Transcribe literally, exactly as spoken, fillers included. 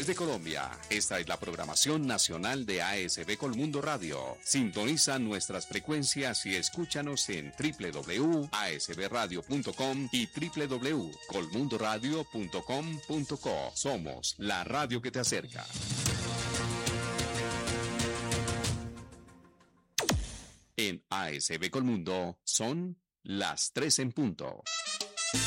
de Colombia. Esta es la programación nacional de A S B Colmundo Radio. Sintoniza nuestras frecuencias y escúchanos en doble u doble u doble u punto a s b radio punto com y doble u doble u doble u punto colmundo radio punto com punto co. Somos la radio que te acerca. En A S B Colmundo son las tres en punto.